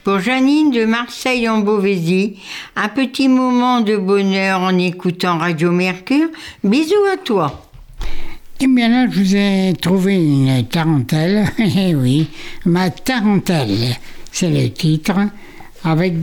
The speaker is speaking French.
Pour Janine de Marseille en Beauvaisis, un petit moment de bonheur en écoutant Radio Mercure. Bisous à toi. Eh bien là, je vous ai trouvé une tarentelle. Eh oui, ma tarentelle, c'est le titre, avec